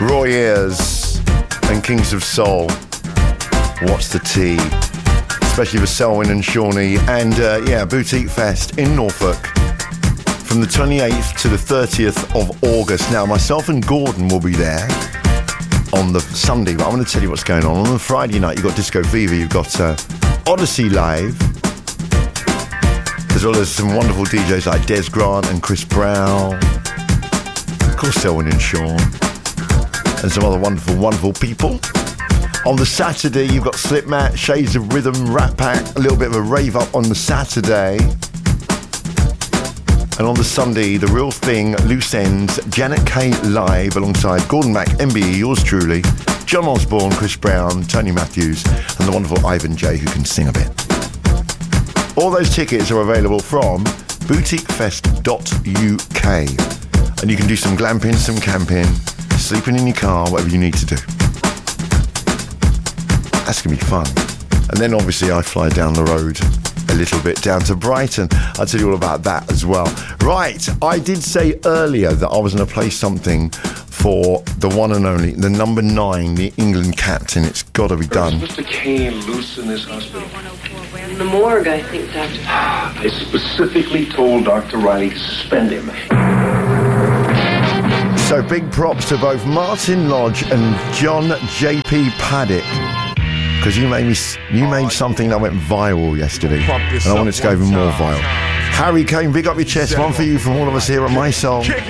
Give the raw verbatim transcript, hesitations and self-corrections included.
Roy Ayers and Kings of Soul. What's the tea? Especially for Selwyn and Shawnee. And uh, yeah, Boutique Fest in Norfolk from the twenty-eighth to the thirtieth of August. Now, myself and Gordon will be there on the Sunday, but I'm going to tell you what's going on. On the Friday night, you've got Disco Fever, you've got uh, Odyssey Live, as well as some wonderful D Js like Des Grant and Chris Brown, of course Selwyn and Sean, and some other wonderful, wonderful people. On the Saturday, you've got Slipmat, Shades of Rhythm, Rat Pack, a little bit of a rave up on the Saturday. And on the Sunday, The Real Thing, Loose Ends, Janet Kay live alongside Gordon Mac, M B E, yours truly, John Osborne, Chris Brown, Tony Matthews, and the wonderful Ivan J, who can sing a bit. All those tickets are available from boutique fest dot U K. And you can do some glamping, some camping, sleeping in your car, whatever you need to do. That's going to be fun. And then obviously I fly down the road a little bit down to Brighton. I'll tell you all about that as well. Right, I did say earlier that I was going to play something for the one and only, the number nine, the England captain. It's got to be done. Mister Kane loose in this hospital? In the morgue, I think, Doctor. I specifically told Doctor Riley to suspend him. So big props to both Martin Lodge and John J P Paddock, because you made me, you made something that went viral yesterday, and I want it to go even more viral. Harry Kane, big up your chest. One for you from all of us here at My Soul.